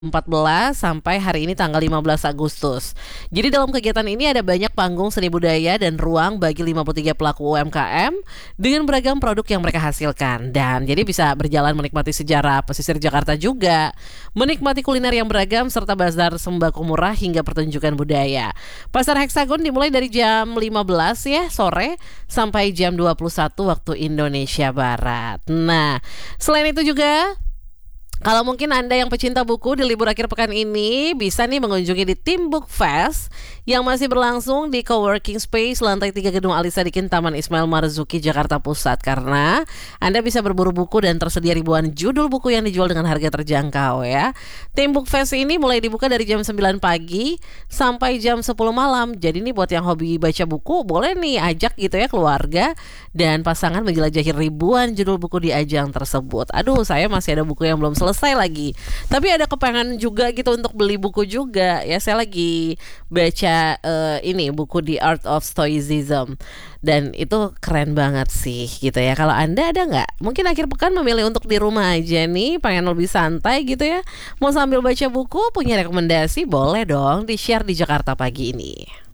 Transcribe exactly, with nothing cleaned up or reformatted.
empat belas sampai hari ini tanggal lima belas Agustus. Jadi dalam kegiatan ini ada banyak panggung seni budaya dan ruang bagi lima puluh tiga pelaku U M K M dengan beragam produk yang mereka hasilkan. Dan jadi bisa berjalan menikmati sejarah pesisir Jakarta juga, menikmati kuliner yang beragam serta bazar sembako murah hingga pertunjukan budaya. Pasar Heksagon dimulai dari jam lima belas ya sore sampai jam dua puluh satu waktu Indonesia Barat. Nah, selain itu juga kalau mungkin Anda yang pecinta buku di libur akhir pekan ini bisa nih mengunjungi di Tim Book Fest yang masih berlangsung di Coworking Space lantai tiga Gedung Ali Sadikin Taman Ismail Marzuki Jakarta Pusat, karena Anda bisa berburu buku dan tersedia ribuan judul buku yang dijual dengan harga terjangkau ya. Tim Book Fest ini mulai dibuka dari jam sembilan pagi sampai jam sepuluh malam. Jadi nih buat yang hobi baca buku boleh nih ajak gitu ya keluarga dan pasangan menjelajahi ribuan judul buku di ajang tersebut. Aduh, saya masih ada buku yang belum selesai selesai lagi. Tapi ada kepengen juga gitu untuk beli buku juga. Ya, saya lagi baca uh, ini buku The Art of Stoicism. Dan itu keren banget sih gitu ya. Kalau Anda ada nggak? Mungkin akhir pekan memilih untuk di rumah aja nih, pengen lebih santai gitu ya. Mau sambil baca buku, punya rekomendasi boleh dong di-share di Jakarta Pagi ini.